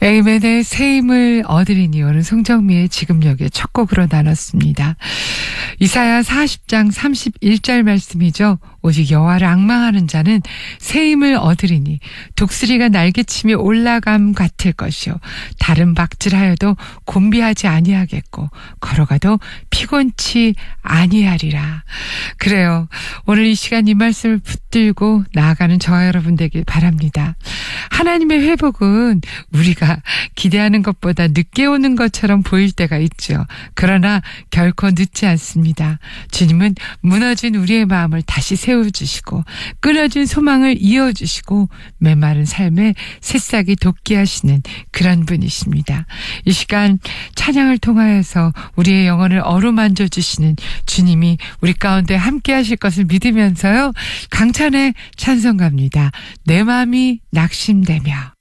에이맨의 새 힘을 얻으리니 오늘 송정미의 지금역의 첫 곡으로 나눴습니다. 이사야 40장 31절 말씀이죠. 오직 여호와를 앙망하는 자는 새 힘을 얻으리니 독수리가 날개치며 올라감 같을 것이요 다른 박질하여도 곤비하지 아니하겠고 걸어가도 피곤치 아니하리라. 그래요. 오늘 이 시간 이 말씀을 붙들고 나아가는 저와 여러분 되길 바랍니다. 하나님의 회복은 우리가 기대하는 것보다 늦게 오는 것처럼 보일 때가 있죠. 그러나 결코 늦지 않습니다. 주님은 무너진 우리의 마음을 다시 세워주시고 끊어진 소망을 이어주시고 메마른 삶에 새싹이 돋게 하시는 그런 분이십니다. 이 시간 찬양을 통하여서 우리의 영혼을 어루만져 주시는 주님이 우리 가운데 함께 하실 것을 믿으면서요. 강찬의 찬송가입니다. 내 마음이 낙심되며.